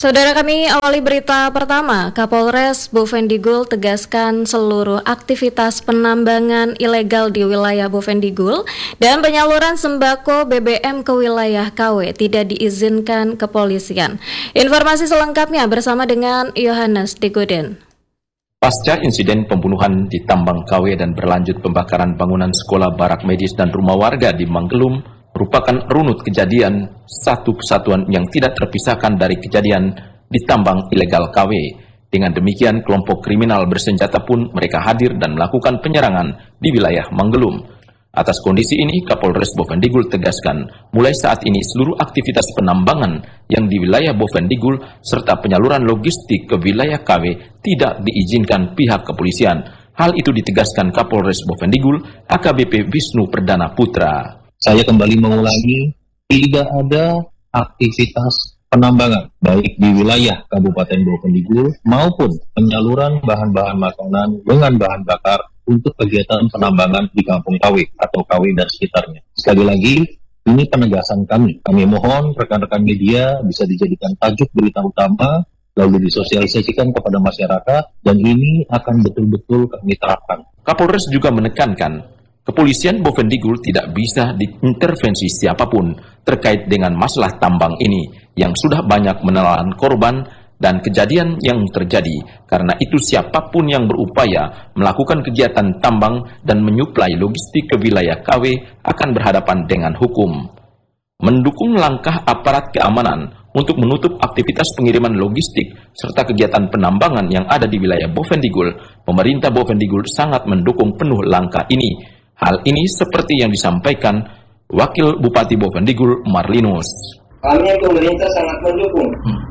Saudara kami awali berita pertama, Kapolres Bovendigul tegaskan seluruh aktivitas penambangan ilegal di wilayah Bovendigul dan penyaluran sembako BBM ke wilayah KW tidak diizinkan kepolisian. Informasi selengkapnya bersama dengan Yohanes Degoden. Pasca insiden pembunuhan di tambang KW dan berlanjut pembakaran bangunan sekolah, barak medis dan rumah warga di Manggelum merupakan runut kejadian satu kesatuan yang tidak terpisahkan dari kejadian di tambang ilegal KW. Dengan demikian, kelompok kriminal bersenjata pun mereka hadir dan melakukan penyerangan di wilayah Manggelum. Atas kondisi ini, Kapolres Bovendigul tegaskan, mulai saat ini seluruh aktivitas penambangan yang di wilayah Bovendigul serta penyaluran logistik ke wilayah KW tidak diizinkan pihak kepolisian. Hal itu ditegaskan Kapolres Bovendigul, AKBP Wisnu Perdana Putra. Saya kembali mengulangi, tidak ada aktivitas penambangan, baik di wilayah Kabupaten Bovendigul maupun penyaluran bahan-bahan makanan dengan bahan bakar untuk kegiatan penambangan di Kampung KW atau KW dan sekitarnya. Sekali lagi, ini penegasan kami. Kami mohon rekan-rekan media bisa dijadikan tajuk berita utama, lalu disosialisasikan kepada masyarakat, dan ini akan betul-betul kami terapkan. Kapolres juga menekankan, kepolisian Bovendigul tidak bisa diintervensi siapapun terkait dengan masalah tambang ini yang sudah banyak menelan korban dan kejadian yang terjadi. Karena itu siapapun yang berupaya melakukan kegiatan tambang dan menyuplai logistik ke wilayah KW akan berhadapan dengan hukum. Mendukung langkah aparat keamanan untuk menutup aktivitas pengiriman logistik serta kegiatan penambangan yang ada di wilayah Bovendigul, pemerintah Bovendigul sangat mendukung penuh langkah ini. Hal ini seperti yang disampaikan Wakil Bupati Bovendigul Marlinus. Kami pemerintah sangat mendukung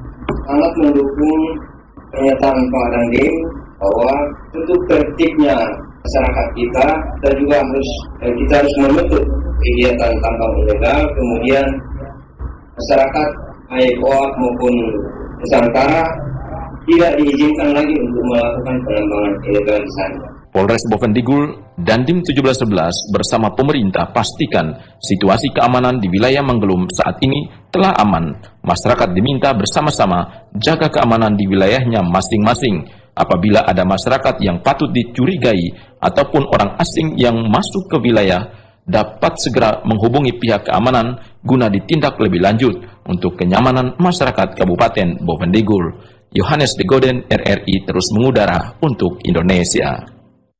pernyataan Pak Dandim bahwa untuk tertibnya masyarakat kita juga harus menutup kegiatan tambang ilegal, kemudian masyarakat baik OAK maupun Nusantara tidak diizinkan lagi untuk melakukan penambangan ilegal di sana. Polres Bovendigul Dandim 1711 bersama pemerintah pastikan situasi keamanan di wilayah Manggelum saat ini telah aman. Masyarakat diminta bersama-sama jaga keamanan di wilayahnya masing-masing. Apabila ada masyarakat yang patut dicurigai ataupun orang asing yang masuk ke wilayah, dapat segera menghubungi pihak keamanan guna ditindak lebih lanjut untuk kenyamanan masyarakat Kabupaten Bovendigul. Yohanes Degoden, RRI terus mengudara untuk Indonesia.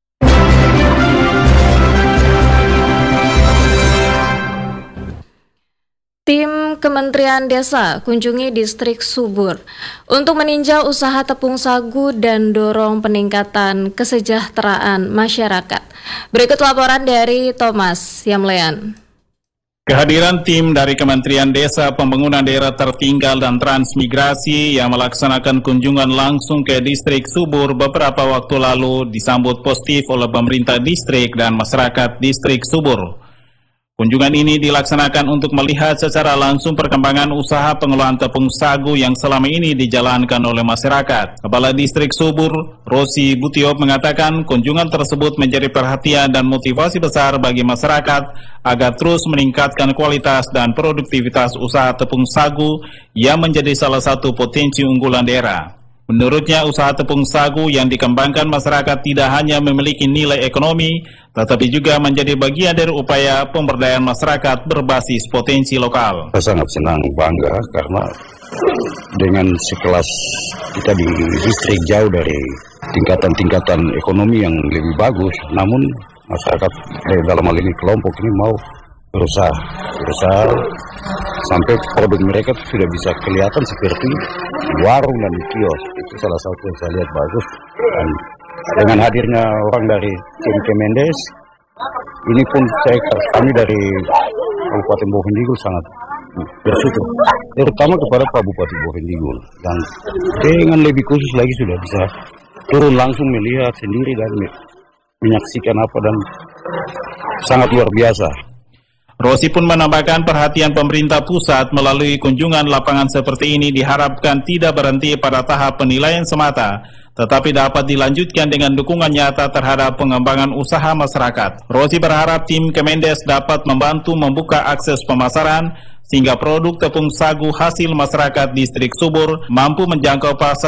Tim Kementerian Desa kunjungi distrik Subur untuk meninjau usaha tepung sagu dan dorong peningkatan kesejahteraan masyarakat. Berikut laporan dari Thomas Yamlean. Kehadiran tim dari Kementerian Desa, Pembangunan Daerah Tertinggal dan Transmigrasi yang melaksanakan kunjungan langsung ke distrik Subur beberapa waktu lalu disambut positif oleh pemerintah distrik dan masyarakat distrik Subur. Kunjungan ini dilaksanakan untuk melihat secara langsung perkembangan usaha pengelolaan tepung sagu yang selama ini dijalankan oleh masyarakat. Kepala Distrik Subur, Rosi Butiop, mengatakan kunjungan tersebut menjadi perhatian dan motivasi besar bagi masyarakat agar terus meningkatkan kualitas dan produktivitas usaha tepung sagu yang menjadi salah satu potensi unggulan daerah. Menurutnya, usaha tepung sagu yang dikembangkan masyarakat tidak hanya memiliki nilai ekonomi, tetapi juga menjadi bagian dari upaya pemberdayaan masyarakat berbasis potensi lokal. Saya sangat senang, bangga, karena dengan sekelas kita di distrik jauh dari tingkatan-tingkatan ekonomi yang lebih bagus, namun masyarakat dalam hal ini kelompok ini mau berusaha sampai produk mereka sudah bisa kelihatan seperti warung dan kios. Itu salah satu yang saya lihat bagus. Dan dengan hadirnya orang dari tim Kemendes, ini pun kami dari Kabupaten Bovendigul sangat bersyukur, terutama kepada Pak Bupati Bovendigul yang dengan lebih khusus lagi sudah bisa turun langsung melihat sendiri dan menyaksikan apa, dan sangat luar biasa. Rosi pun menambahkan perhatian pemerintah pusat melalui kunjungan lapangan seperti ini diharapkan tidak berhenti pada tahap penilaian semata, tetapi dapat dilanjutkan dengan dukungan nyata terhadap pengembangan usaha masyarakat. Rosi berharap tim Kemendes dapat membantu membuka akses pemasaran sehingga produk tepung sagu hasil masyarakat distrik Subur mampu menjangkau pasar